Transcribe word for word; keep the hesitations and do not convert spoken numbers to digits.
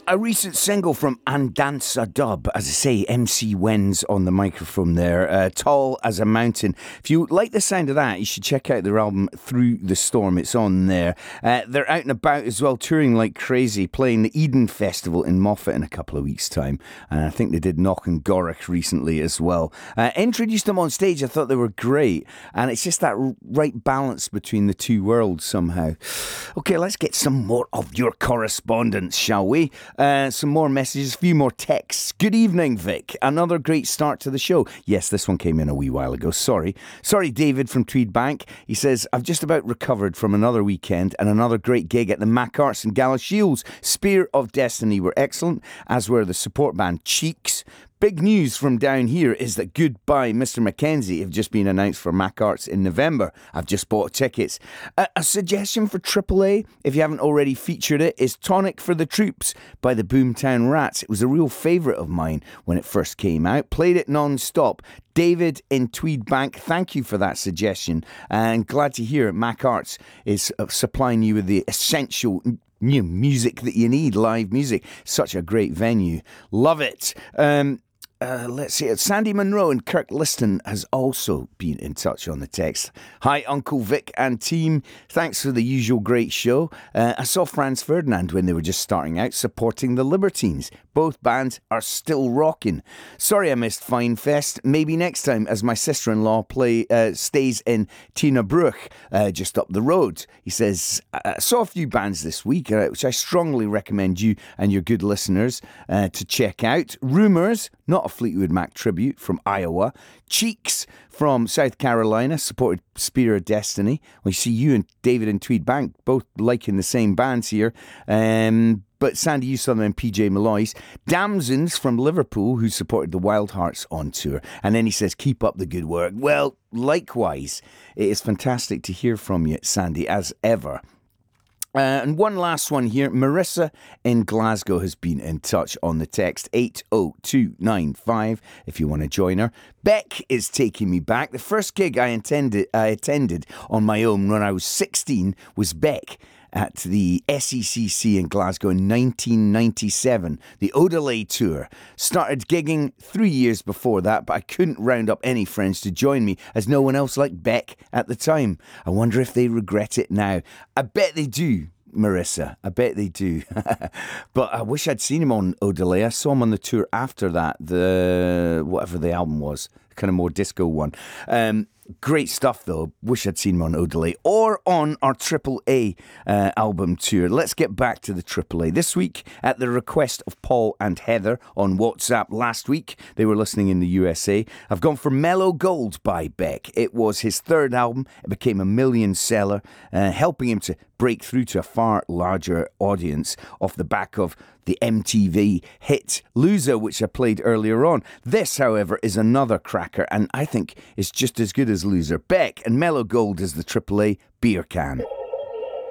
A recent single from Andansa Dub. As I say, M C Wen's on the microphone there. Uh, Tall as a Mountain. If you like the sound of that, you should check out their album Through the Storm. It's on there. Uh, they're out and about as well, touring like crazy, playing the Eden Festival in Moffat in a couple of weeks' time. And I think they did Knock and Gorick recently as well. Uh, introduced them on stage. I thought they were great. And it's just that right balance between the two worlds somehow. Okay, let's get some more of your correspondence, shall we? Uh, some more messages, a few more texts. Good evening, Vic. Another great start to the show. Yes, this one came in a wee while ago. Sorry. Sorry, David from Tweedbank. He says, I've just about recovered from another weekend and another great gig at the Mac Arts and Galashiels. Spear of Destiny were excellent, as were the support band Cheeks. Big news from down here is that Goodbye Mister Mackenzie have just been announced for Mac Arts in November. I've just bought tickets. A, a suggestion for triple A, if you haven't already featured it, is Tonic for the Troops by the Boomtown Rats. It was a real favourite of mine when it first came out. Played it non-stop. David in Tweedbank, thank you for that suggestion. And glad to hear Mac Arts is supplying you with the essential new music that you need, live music. Such a great venue. Love it. Um... Uh, let's see, Sandy Monroe and Kirk Liston has also been in touch on the text. Hi, Uncle Vic and team. Thanks for the usual great show. Uh, I saw Franz Ferdinand when they were just starting out supporting the Libertines. Both bands are still rocking. Sorry I missed Fine Fest. Maybe next time, as my sister-in-law play uh, stays in Tina Bruch, uh, just up the road. He says, I saw a few bands this week, uh, which I strongly recommend you and your good listeners uh, to check out. Rumours, not a Fleetwood Mac tribute, from Iowa. Cheeks from South Carolina supported Spear of Destiny. We see you and David in Tweedbank both liking the same bands here. Um, but Sandy used them in P J Malloy's. Damsons from Liverpool, who supported the Wild Hearts on tour. And then he says, keep up the good work. Well, likewise, it is fantastic to hear from you, Sandy, as ever. Uh, and one last one here. Marissa in Glasgow has been in touch on the text eight oh two nine five if you want to join her. Beck is taking me back. The first gig I intended, I attended on my own when I was sixteen was Beck at the S E C C in Glasgow in nineteen ninety-seven. The Odelay Tour. Started gigging three years before that, but I couldn't round up any friends to join me as no one else liked Beck at the time. I wonder if they regret it now. I bet they do, Marissa. I bet they do. But I wish I'd seen him on Odelay. I saw him on the tour after that, the whatever the album was, kind of more disco one. Um, great stuff though. Wish I'd seen him on Odelay or on our triple A uh, album tour. Let's get back to the triple A. This week, at the request of Paul and Heather on WhatsApp last week, they were listening in the U S A. I've gone for Mellow Gold by Beck. It was his third album. It became a million seller, uh, helping him to break through to a far larger audience off the back of the M T V hit Loser, which I played earlier on. This, however, is another cracker, and I think is just as good as Loser. Beck and Mellow Gold is the triple A beer can.